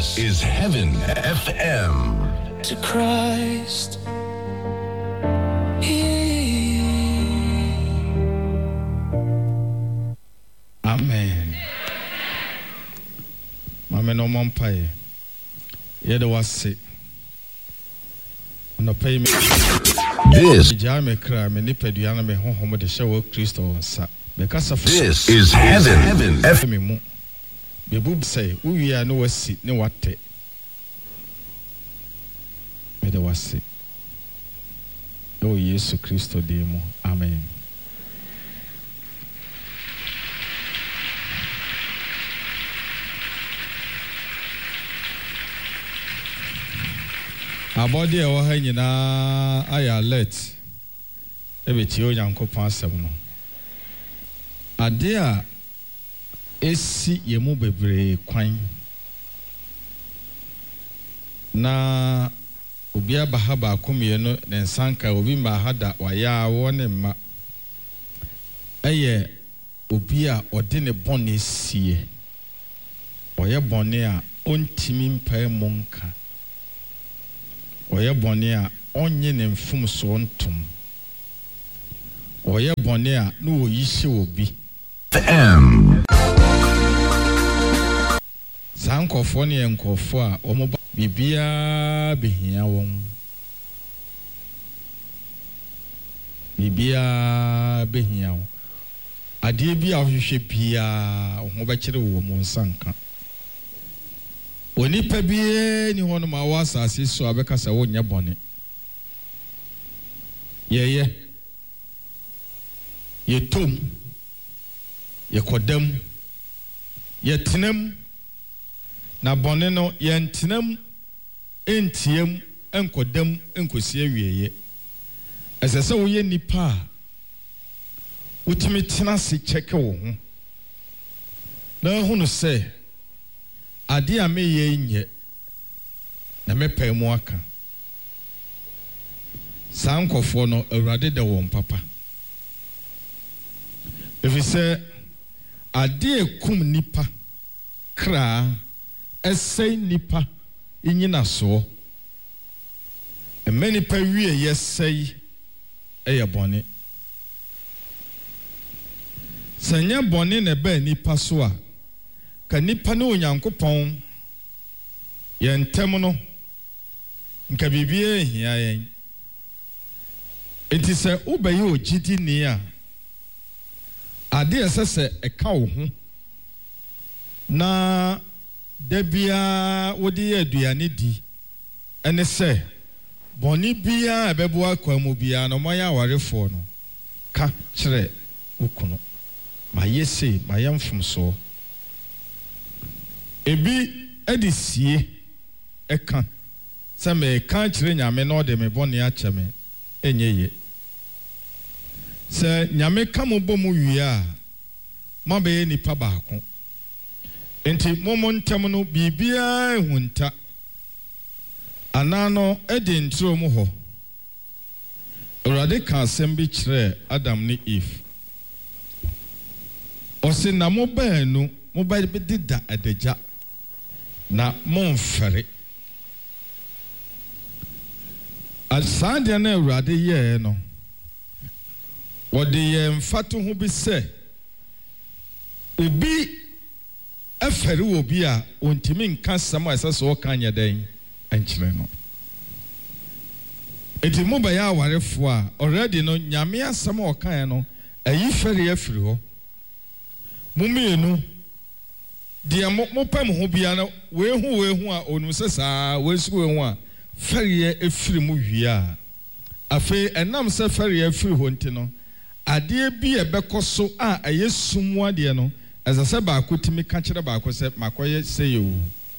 Is Heaven FM. To Christ. Amen. Mama no mompaye. Yede wase. No pay me. This Jame kra me nipadua na me honhom de hye Kristo wonsa. This is Heaven FM. Bebu say uwia no wasi ne wate. Yede wase. O Yesu Kristo de mu. Amen. Abodi e wo ha nyina aya alert ebeti onyankopon asem no ade a esi yemu bebre kwan na obi abahaba akomie no ne nsanka obi ma hada waya wo ne ma eye obi a ode ne bone sie oye bone a ontimi mpa monka oye bone a onye ne mfum so ntom oye bone a no oyihye obi sankofo ne enkofo a omo bibia behia won bibia behia won ade bi a hwehwe bia ho ba kire wo mo nsanka onipa bie ni hono ma wasase so abekasa wo nya bone ye tom ye kodam ye tenam na bone no ye ntenam entiem enkodam enkosi awieye esese wo ye nipa utimi tena se cheke wo ho na hunu se ade a me ye nye na mepa mu aka sankofo no awurade de won papa efise ade ekum nipa kra esei nipa inyina so emeni pa wie yesei eye bone sanya bone ne ba nipa so a ka nipa ne onyankopon yentem no nka bibie hia yen enti se ubaye ogidi ni a ade esese eka wo ho na debia wodi aduane di ene se boni bia ebebo akwamu bia no moya awarefo no ka kire okuno ma yese ma yamfum so ebi edisie eka se me ka kire nyame no de me boni acheme enyeye se nyame ka mo bomu wi a mabe nipa baako enti momo ntem no bibia ehunta anano edi ntro mu ho urade ka asem bi kire Adam ni Eve osi na mo baanu mo ba dida adagya na monfere asande na urade ye no wode ye mfato ho bi se obi afere obi a ontimi nka sam asase o kan yeden enkyere no edi mo ba ya awarefo a already no nyame asam o kan no ayi fere afiri ho mumienu dia mo pam ho bia na we hu a onu sesa we su we hu a fere afiri mu wi a afi enam se fere afiri ho ntino ade bi ebekoso a ayesum ade no ezase ba akotimi ka kire ba akose makoye seyo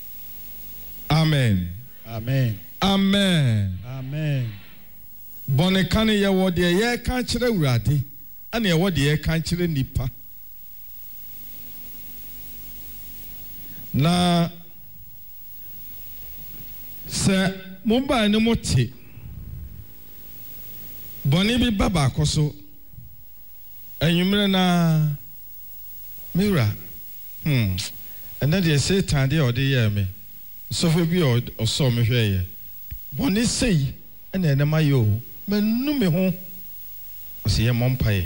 amen Amen. Amen. Amen. Bone kan ye wode ye ka kire urade ana ye wode ye ka kire nipa na se mobile ne mote bone bi baba akoso enwumre na mira and then they say tande or the year me so fe bi o so me hwe ye boni sei ena ena mayo menu me ho o se ye mompae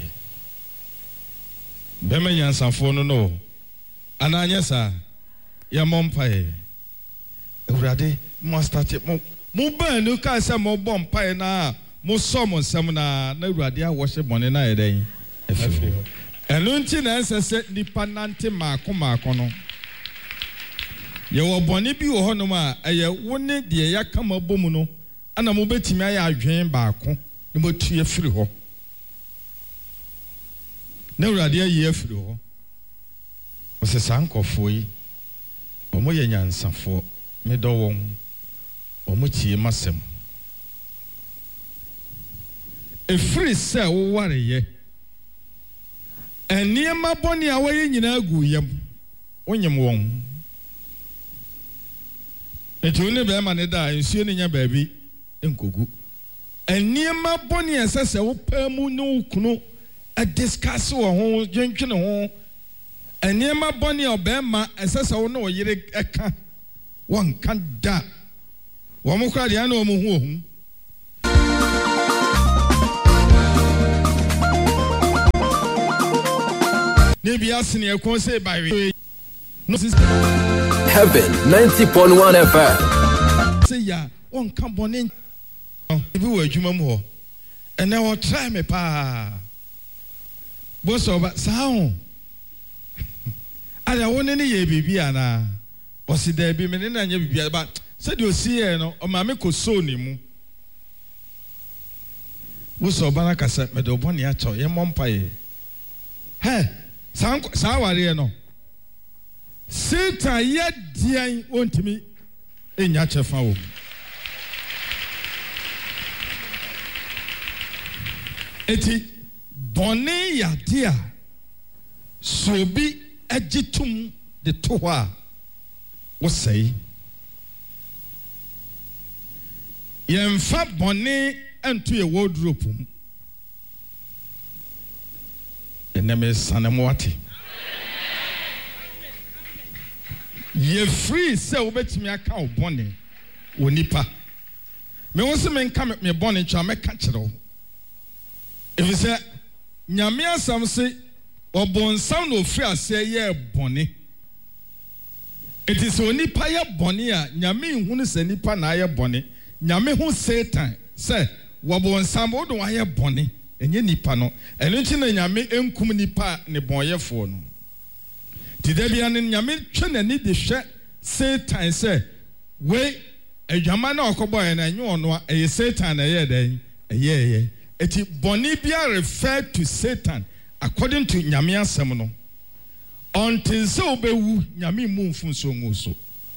be me yansanfo no ananya sa ye mompae Urade mo start mo ba no ka se mo bompae na mo so mo nsem na urade a wo hye boni na yeden efi eno nti na nsese nipa nante maako no ye wo boni bi wo honom a eye wone de ya kama bomu no ana mo betimi aya adwen baako ne mo tue firi ho na urade ayi afiri ho o se sankofo yi o mo ye nyansafo me do won o mo tie masem efiri se wo ware ye eniema boni a waye nyina agu yam onyem won etu ne be ma ne da nsuo ne nya baabi enkogu eniema boni esese wo pamu ne ukunu a discuss wo ho dwentwene ho eniema boni obema esese wo ne wo yire eka won kan da wo mo kwa dia na wo mo hu ohun Maybe asking you can say by no Heaven 90.1 FM. Say ya on come on in. If you were Jumamo, and now try me pa. Boss of sound. I don't want any baby ana. Or see there be men and you but said you see no or mamma could so nimu. Boss of Banaka said, Medoboniato, your mom pie. Hey. Sawari no Satan yet dian ontimi enya chefa wo eti boni ya dia sobi agitum de toa wo sei yemfa boni entu ye wardrobe mu eneme sanemoati ye free se obetimi aka obone onipa me wose me nka me bone twa me ka kire if say nyame asam se obonsam no free ase ye bone it is onipa ye bone a nyame hunu se nipa na ye bone nyame hu Satan se wobonsam wo do ye bone enye nipa no eno nti na nyame enkum nipa ne bonyefo no tidebia ne nyame twe nani de hwe Satan se we adwama na okoboy na enye ono eye Satan na ye den eye eti boni bia refer to Satan according to nyame asem no until so bewu nyame mu mfunso nguso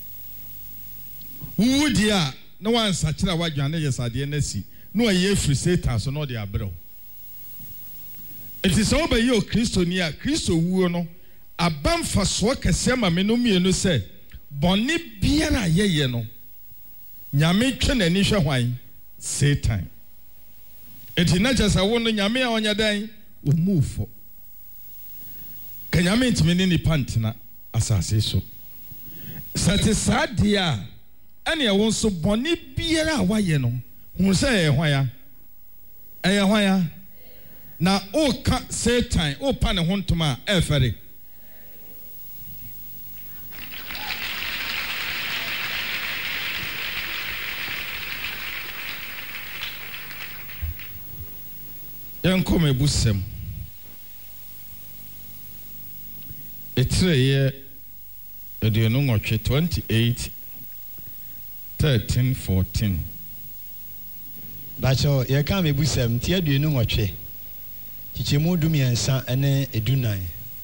wu dia na wansa kira wadwane yesade na si no eye free Satan so no de abrɛw. It is over you, Christo near Christo wuno. A bamfa so kesema menumi no say, Boni biara ye no. Nyame twen ani hwe hwan Satan. It is not just a wono nyame a onya dan o move for. Kanyame ntimi ni pantina asase so. Satisfied dia ane e won so boni biara wa ye no. Hu say e hwan ya. E hwan ya. Na o ka Satan o pa ne hontoma efere yanko me busem etreye eduonu ngotwe 28 13 14 Bacho ye ka me busem tie eduonu ngotwe Chichemu dumiensa ene edunan.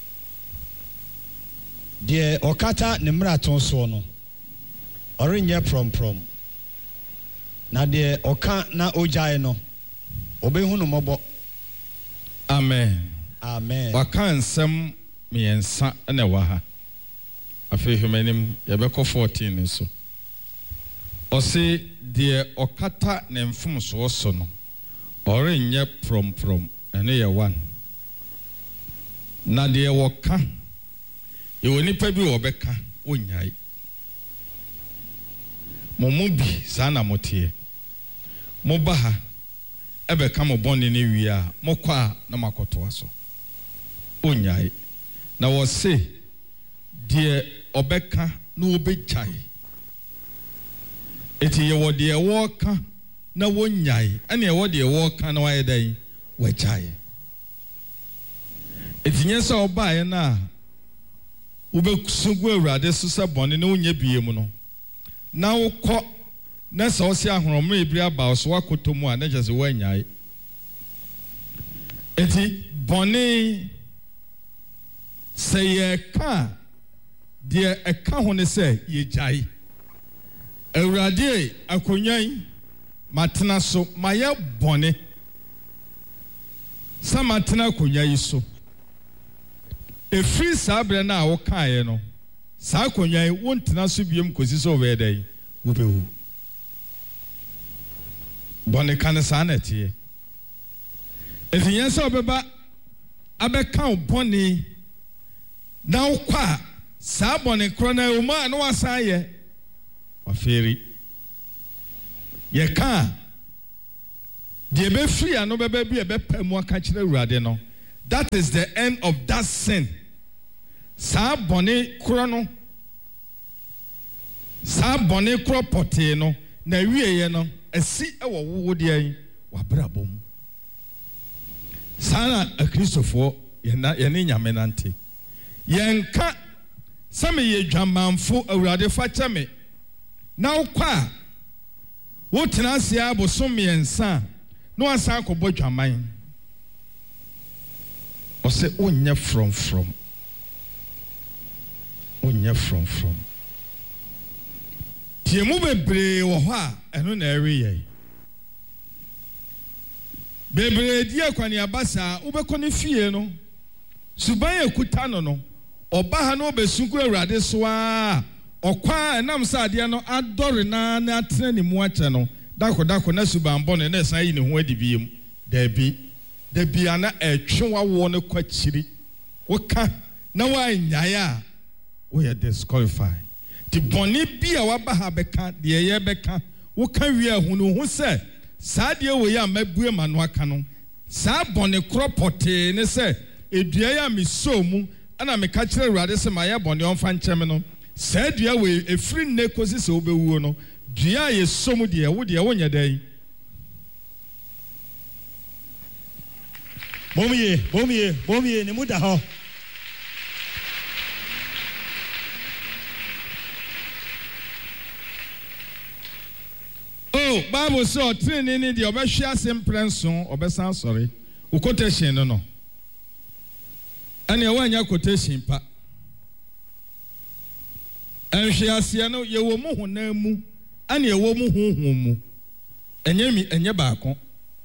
Die okata ne mraton so no. Orenye prom. Na die oka na ojae no. Obehunu mobo. Amen. Amen. Waka nsem miensa ene waha. Afi humanim yebeko 14 so. Ose die okata ne mfum so no. Orenye prom. Ene ye one. Na de woka. E woni pa bi wo beka onyai. Momubi sana motie. Mobaha ebe kamo boni ni wia mokwa na makoto aso. Onyai na wose die obeka na obechai. Eti ye wo de woka na wonyai ane ye wo de woka na waye dai wechai. Eti nyesa obaye na ubekusugu awurade so se boni na onye biemu no. Na wokọ na so osi ahoroma ebiri aba so wakotomu a na jese wanyai. Eti boni seye ka de eka ho ne se ye jai. Awurade akonyan matena so maye boni. Sa matena akonyan so. Efiri sabre na awokae no. Sa akonyan wontena so biem kosi so wedai wobewu. Boni kan sa na tie. Efinyen so obeba abeka boni na wokwa sa boni krona uma na wasaye waferi ye ka de be free ano beba bi e be pamu aka kire urade no. That is the end of that sin. Sa boni krono sa boni kro pote no na wieye no asi e wo wo de an wabrabom. Sana a Christopher ye ne nyame nante. Yenka same ye dwamanfo awurade fa kyame. Na wokwa wo tena se abosom yensa no asa akobɔ dwaman. O se onye from onye from tiemu bebre wo ho a eno na ewe ye bebre di akwani abasa ubekɔ ne fie no suban ekuta no oba ha no obesunku awurade so a okwa enam sa ade no adore na atena ne mu ache no dako na suban bɔ ne san yi ne ho adibiem dabi ana etwe wawo ne kwachiri woka na wa nyae a we are disqualified. Ti boni bia waba ha beka de ye beka woka wi ahunu hu se saa de we ya mabue manu aka no saa boni kropote ne se edua ya misomu ana meka kire awurade se maye boni onfa nkyem no saa dua we efiri ne kosi se obewu no dua ye somu de wo de wonya dan. Bomiye ne muda ho. Oh, Bible so training ni de obehwe asem prenson obesan sorry. O quotation no. Ane wanya quotation pa. Enhwe ase no ye wo mu honam mu, ane ye wo mu honhom mu. Enye baako.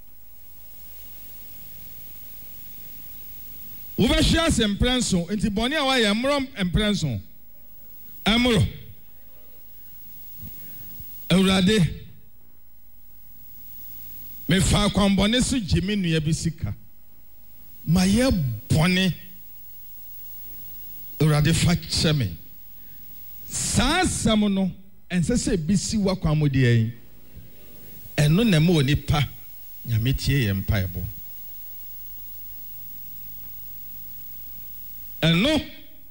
Ubehwe asem prenson enti boni a wa ye mrom emprenson. Amro. Awurade me fa kwambone so jimi nua bisika maye bone urade fa cheme sa sam no ense se bisi wa kwamode yin eno na me onipa nyame tie ye mpaebo eno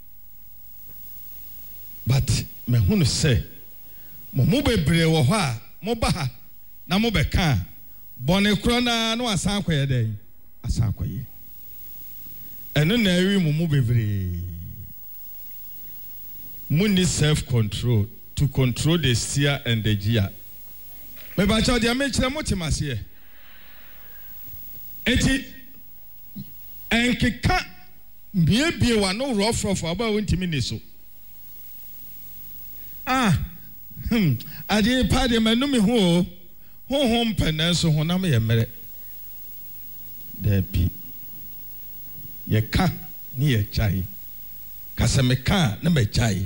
but me hunu se mo bebre wo ho a mo ba ha na mo beka bone krona no asan kwaye den asan kwaye eno na ewi mu bebre mu need self control to control the seer and the gear me ba cha dia me kire motimase enti enkeka biebie wa no rough aba wontimi ni so ade pade manumi ho honhom penenso honam ye mere dabi ye ka ni ye chai kasemeka na me chai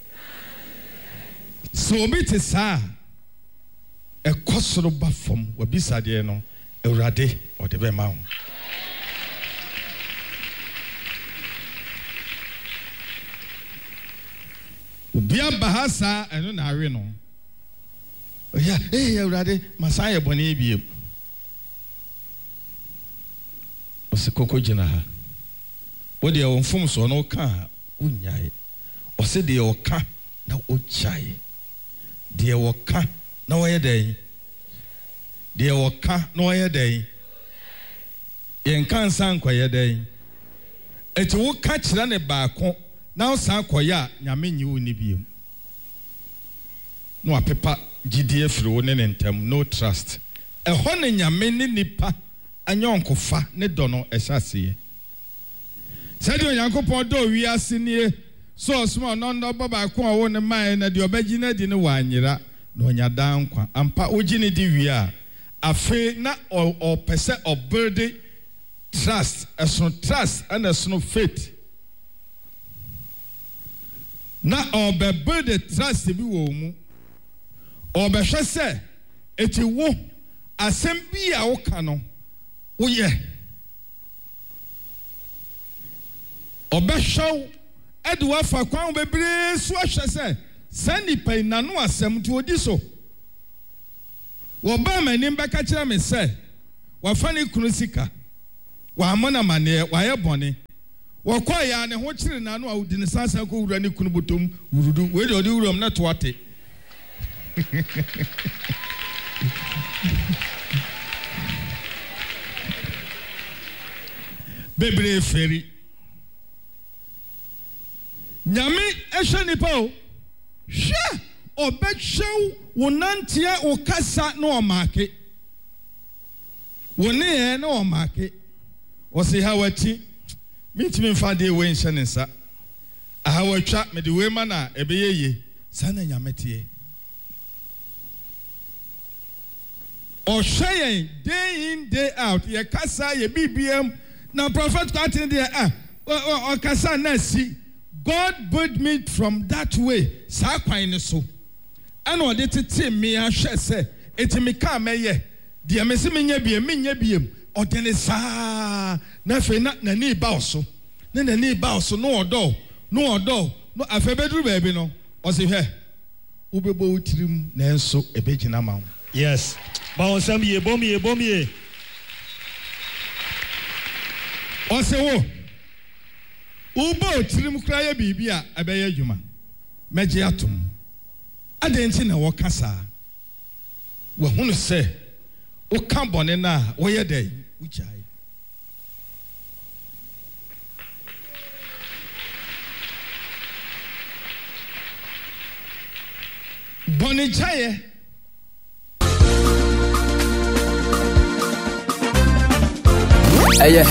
so obi te sa ekosoro ba fom wabisade no ewurade ode be ma ho ubia bahasa eno na awe no yeah, hey, already, Masaya Bonibium. Was a cocoa jena. What they are on forms or no car, unyai. Or said they are car, now ochai. They are car, no a day. They are car, no a day. Yen can't sound quiet day. It will catch than a back. Now, Sankoya, Yamin, you nibium. No paper, GDF running in term, no trust. A honey Yamin nipa, and yonko fa, ne dono, as I see. Said Yanko Podo, we are senior, so small, non double by Kwa on the mine at your begina dinner one yera, no ya down, and pa ujini divia. A fe na or percent of birdie trust, as no trust and as no faith. Na obe the trust bi wo mu obe hwe se eti wo asem bi a wo ka no wo ye obe hwe ede wa fa kwan bebre so hwe se sani pai nanu asem ti odi so wo ba manim be ka kire me se wa fa ne kunu sika wa amona mane wa ye bone Wakwa ya ne ho kire na no a udi ne sansa ko wura ne kunu botom wurudu we de odi wuram na to ate bebre feri nyame ehwe nipa o hwe obehwew wonantie o kasa na o maake woni e na o maake o se hawati Mitimi mfade we nhyene nsa aha watwa me de we ma na ebeyeye sana nyametie o hweyen day in day out ye kasa ye BBM na prophet kwatin there o kasa na si God built me from that way sa kwan ne so ana o de tete me ahwe se etimi ka meye de me se menya biem o de ne sa na fe na ni ba oso na ni ba oso no odo no afa bedru ba bi no o se hwe wo bebo utirim na enso ebegina ma yes ba on sam ye bomie o se wo ba utirim kra ya bibi a abeye adwuma meje atom adenti na wo kasa wo hunu se wo ka bone na wo ye dai uchai bone chaye Aya